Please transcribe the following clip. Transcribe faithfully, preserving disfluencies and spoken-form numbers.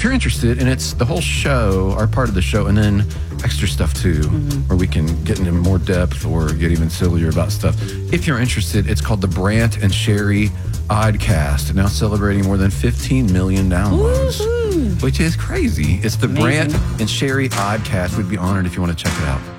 you're interested, and it's the whole show, our part of the show, and then extra stuff too, mm-hmm. where we can get into more depth or get even sillier about stuff. If you're interested, it's called the Brant and Sherry Oddcast, now celebrating more than fifteen million downloads, Woo-hoo. which is crazy. It's the Amazing. Brant and Sherry Oddcast. We'd be honored if you want to check it out.